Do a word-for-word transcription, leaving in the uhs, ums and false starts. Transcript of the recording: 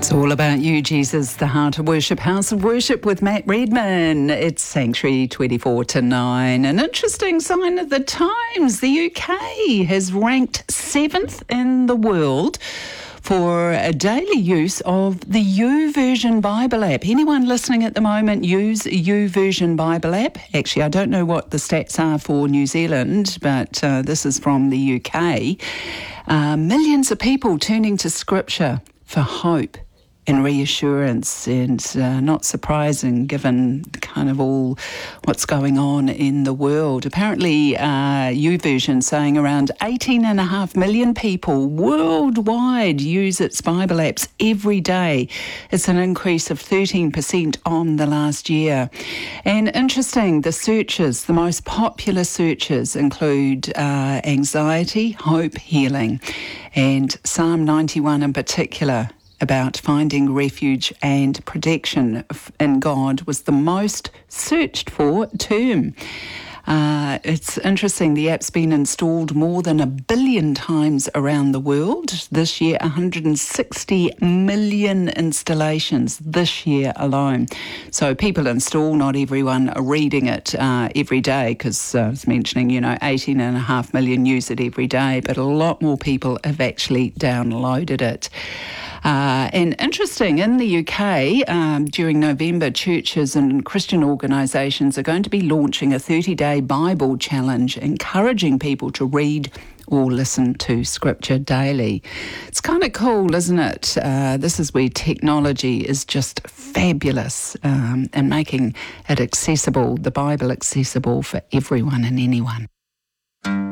It's all about you, Jesus, the Heart of Worship, House of Worship with Matt Redman. It's Sanctuary twenty-four to nine. An interesting sign of the times. The U K has ranked seventh in the world for a daily use of the YouVersion Bible app. Anyone listening at the moment use YouVersion Bible app? Actually, I don't know what the stats are for New Zealand, but uh, this is from the U K. Uh, millions of people turning to Scripture for hope and reassurance, and uh, not surprising given kind of all what's going on in the world. Apparently, uh, YouVersion saying around eighteen and a half million people worldwide use its Bible apps every day. It's an increase of thirteen percent on the last year. And interesting, the searches, the most popular searches include uh, anxiety, hope, healing, and Psalm ninety-one in particular, about finding refuge and protection in God, was the most searched for term. Uh, it's interesting, the app's been installed more than a billion times around the world. This year, one hundred sixty million installations this year alone. So people install, not everyone are reading it uh, every day, because uh, I was mentioning, you know, eighteen and a half million use it every day, but a lot more people have actually downloaded it. Uh, and interesting, in the U K, um, during November, churches and Christian organisations are going to be launching a thirty-day Bible challenge, encouraging people to read or listen to Scripture daily. It's kind of cool, isn't it? Uh, this is where technology is just fabulous, um, and making it accessible, the Bible accessible for everyone and anyone.